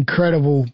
incredible,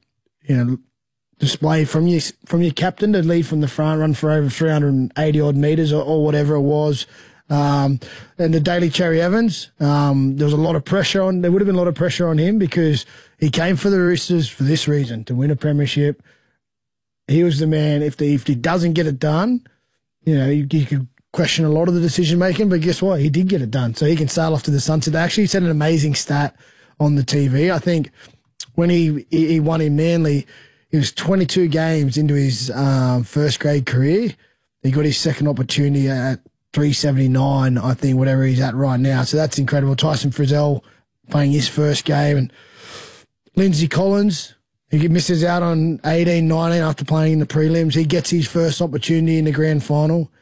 display from your captain to lead from the front, run for over 380 odd metres or whatever it was. And the Daly Cherry Evans, there was a lot of pressure on. There would have been a lot of pressure on him because he came for the Roosters for this reason, to win a premiership. He was the man. If he doesn't get it done, you could question a lot of the decision making. But guess what? He did get it done, so he can sail off to the sunset. They actually said an amazing stat on the TV. I think when he won in Manly, he was 22 games into his first grade career. He got his second opportunity at 379, I think, whatever he's at right now. So that's incredible. Tyson Frizzell playing his first game. And Lindsay Collins, he misses out on 18, 19 after playing in the prelims. He gets his first opportunity in the grand final.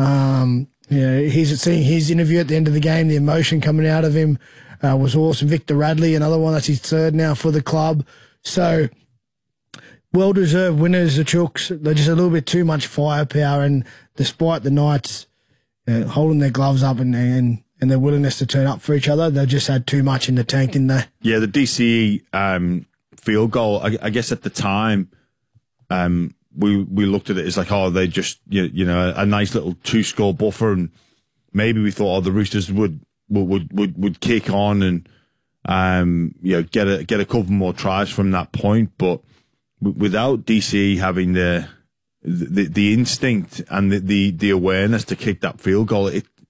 He's seeing his interview at the end of the game. The emotion coming out of him was awesome. Victor Radley, another one, that's his third now for the club. So well-deserved winners, the Chooks. They're just a little bit too much firepower. And despite the Knights holding their gloves up and their willingness to turn up for each other, they just had too much in the tank, didn't they? Yeah, the DCE field goal, I guess at the time, we looked at it as like, they just, a nice little 2-score buffer, and maybe we thought, the Roosters would kick on and, get a couple more tries from that point. But without DCE having the instinct and the awareness to kick that field goal,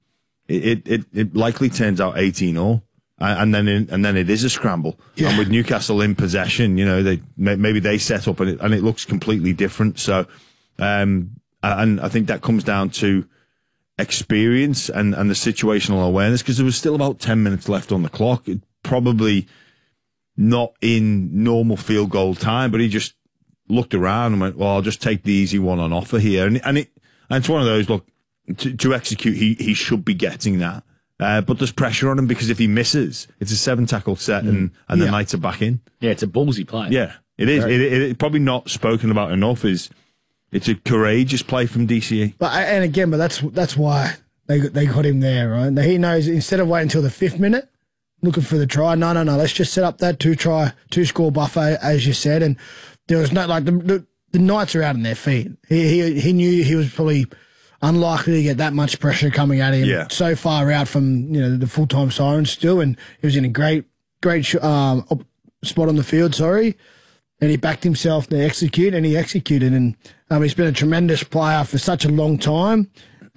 it likely turns out 18-0, and then it is a scramble. Yeah. And with Newcastle in possession, maybe they set up and it looks completely different. So, and I think that comes down to experience and the situational awareness, because there was still about 10 minutes left on the clock. Probably not in normal field goal time, but he just looked around and went, well, I'll just take the easy one on offer here. And it's one of those, look, to execute, he should be getting that. But there's pressure on him, because if he misses, it's a 7-tackle set and the Knights are back in. Yeah, it's a ballsy play. Yeah, it is. It probably not spoken about enough. It's a courageous play from DCE. But that's why they got him there, right? He knows, instead of waiting until the 5th minute, looking for the try, no, let's just set up that 2-score buffer, as you said. And there was no, the Knights are out on their feet. He knew he was probably unlikely to get that much pressure coming at him. Yeah. So far out from the full-time Sirens still, and he was in a great spot on the field. And he backed himself to execute, and he executed. And he's been a tremendous player for such a long time.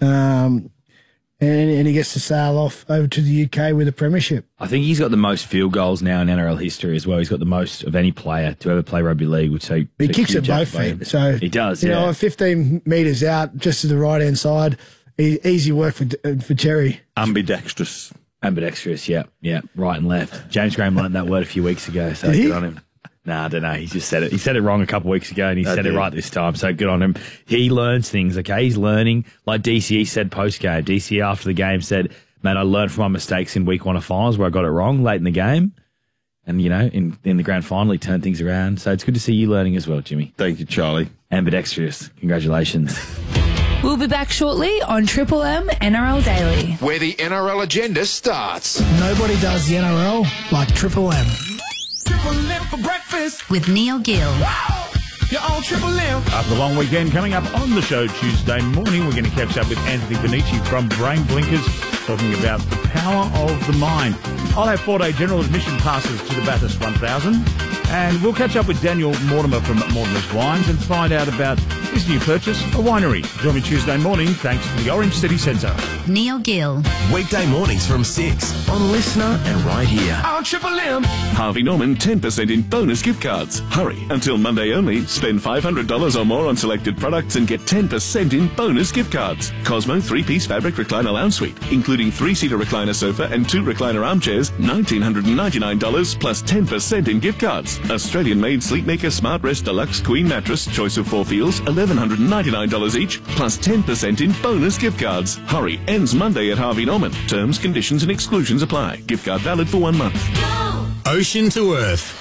And he gets to sail off over to the UK with a premiership. I think he's got the most field goals now in NRL history as well. He's got the most of any player to ever play rubby league. He kicks at both feet. So he does, 15 metres out, just to the right-hand side. Easy work for Cherry. Ambidextrous. Yeah. Right and left. James Graham learned that word a few weeks ago, so good on him. Nah, I don't know. He just said it. He said it wrong a couple of weeks ago, and he said it right this time. So good on him. He learns things. Okay, he's learning. Like DCE said post game. DCE after the game said, "Man, I learned from my mistakes in week 1 of finals where I got it wrong late in the game, and in the grand final he turned things around. So it's good to see you learning as well, Jimmy. Thank you, Charlie. Ambidextrous. Congratulations." We'll be back shortly on Triple M NRL Daily, where the NRL agenda starts. Nobody does the NRL like Triple M. Triple M for breakfast with Neil Gill. Wow. You're on Triple M. After the long weekend, coming up on the show Tuesday morning, we're going to catch up with Anthony Benici from Brain Blinkers, talking about the power of the mind. I'll have 4-day general admission passes to the Bathurst 1000, and we'll catch up with Daniel Mortimer from Mortimer's Wines and find out about his new purchase, a winery. Join me Tuesday morning, thanks to the Orange City Centre. Neil Gill. Weekday mornings from 6 on Listener and right here. On Triple M. Harvey Norman 10% in bonus gift cards. Hurry, until Monday only. Spend $500 or more on selected products and get 10% in bonus gift cards. Cosmo 3-piece fabric recliner lounge suite, including 3-seater recliner sofa and 2 recliner armchairs, $1,999 plus 10% in gift cards. Australian-made Sleepmaker Smart Rest Deluxe Queen Mattress, choice of 4 feels, $1,199 each, plus 10% in bonus gift cards. Hurry, ends Monday at Harvey Norman. Terms, conditions and exclusions apply. Gift card valid for 1 month. Ocean to Earth.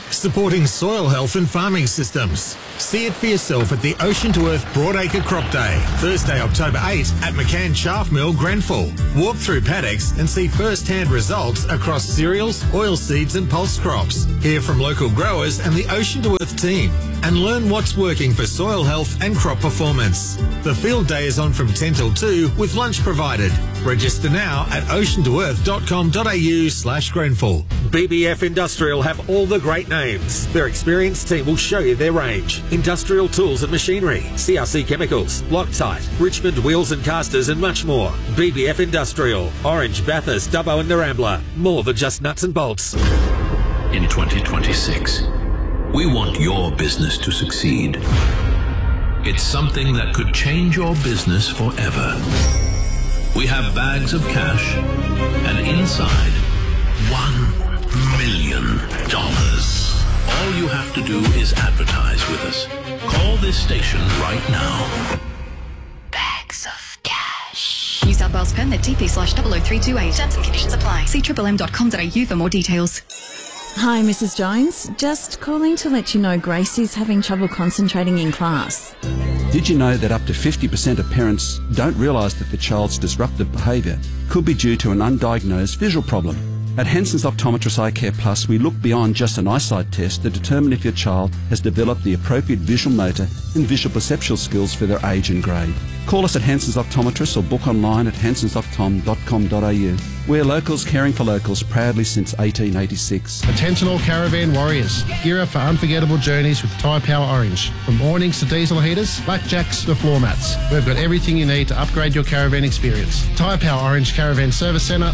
supporting soil health and farming systems. See it for yourself at the Ocean to Earth Broadacre Crop Day, Thursday, October 8 at McCann Chaff Mill, Grenfell. Walk through paddocks and see first-hand results across cereals, oilseeds and pulse crops. Hear from local growers and the Ocean to Earth team and learn what's working for soil health and crop performance. The field day is on from 10 till 2 with lunch provided. Register now at oceantoearth.com.au/Grenfell. BBF Industrial have all the great names. Their experienced team will show you their range. Industrial tools and machinery, CRC chemicals, Loctite, Richmond wheels and casters and much more. BBF Industrial, Orange, Bathurst, Dubbo and Narambla. More than just nuts and bolts. In 2026, we want your business to succeed. It's something that could change your business forever. We have bags of cash and inside $1 million. All you have to do is advertise with us. Call this station right now. Bags of cash. New South Wales permit TP/00328. Terms and conditions apply. See triplem.com.au for more details. Hi, Mrs. Jones. Just calling to let you know Gracie's having trouble concentrating in class. Did you know that up to 50% of parents don't realise that the child's disruptive behaviour could be due to an undiagnosed visual problem? At Hanson's Optometrist Eye Care Plus, we look beyond just an eyesight test to determine if your child has developed the appropriate visual motor and visual perceptual skills for their age and grade. Call us at Hanson's Optometrist or book online at hansonsoptom.com.au. We're locals caring for locals proudly since 1886. Attention all caravan warriors. Gear up for unforgettable journeys with Tyre Power Orange. From awnings to diesel heaters, blackjacks to floor mats. We've got everything you need to upgrade your caravan experience. Tyre Power Orange Caravan Service Centre,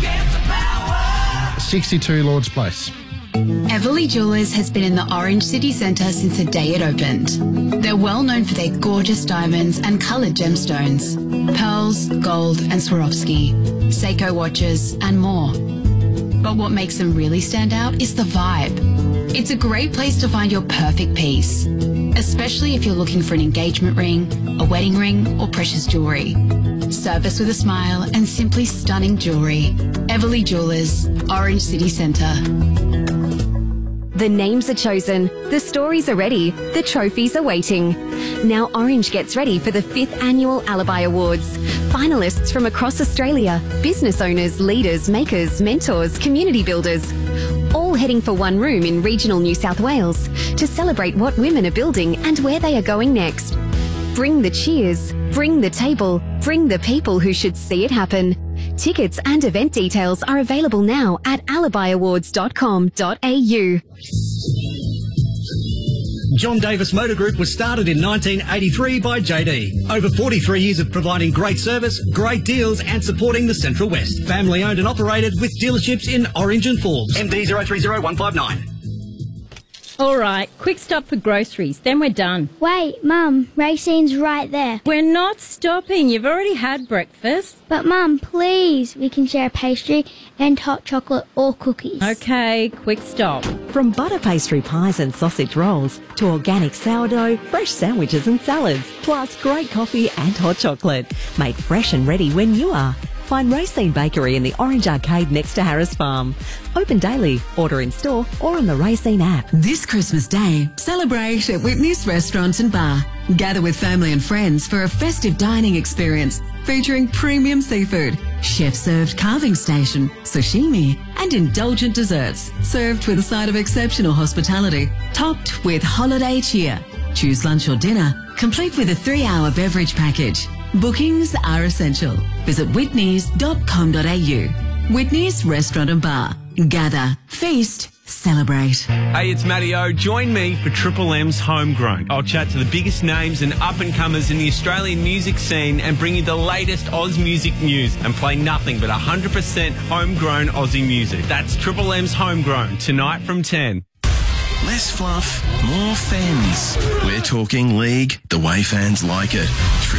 62 Lords Place. Everly Jewellers has been in the Orange City Centre since the day it opened. They're well known for their gorgeous diamonds and coloured gemstones, pearls, gold and Swarovski, Seiko watches and more. But what makes them really stand out is the vibe. It's a great place to find your perfect piece, especially if you're looking for an engagement ring, a wedding ring or precious jewellery. Service with a smile and simply stunning jewellery. Everly Jewellers, Orange City Centre. The names are chosen, the stories are ready, the trophies are waiting. Now Orange gets ready for the 5th Annual Alibi Awards. Finalists from across Australia, business owners, leaders, makers, mentors, community builders, all heading for one room in regional New South Wales to celebrate what women are building and where they are going next. Bring the cheers, bring the table, bring the people who should see it happen. Tickets and event details are available now at alibiawards.com.au. John Davis Motor Group was started in 1983 by JD. Over 43 years of providing great service, great deals and supporting the Central West. Family owned and operated with dealerships in Orange and Forbes. MD 030159. All right, quick stop for groceries, then we're done. Wait, Mum, Racine's right there. We're not stopping. You've already had breakfast. But Mum, please, we can share a pastry and hot chocolate or cookies. Okay, quick stop. From butter pastry pies and sausage rolls to organic sourdough, fresh sandwiches and salads, plus great coffee and hot chocolate. Made fresh and ready when you are. Find Racine Bakery in the Orange Arcade next to Harris Farm. Open daily, order in store or on the Racine app. This Christmas Day, celebrate at Whitney's Restaurant and Bar. Gather with family and friends for a festive dining experience featuring premium seafood, chef-served carving station, sashimi, and indulgent desserts served with a side of exceptional hospitality, topped with holiday cheer. Choose lunch or dinner, complete with a 3-hour beverage package. Bookings are essential. Visit whitneys.com.au. Whitney's Restaurant and Bar. Gather, feast, celebrate. Hey, it's Matty O. Join me for Triple M's Homegrown. I'll chat to the biggest names and up-and-comers in the Australian music scene and bring you the latest Oz music news and play nothing but 100% homegrown Aussie music. That's Triple M's Homegrown, tonight from 10. Less fluff, more fans. We're talking league the way fans like it.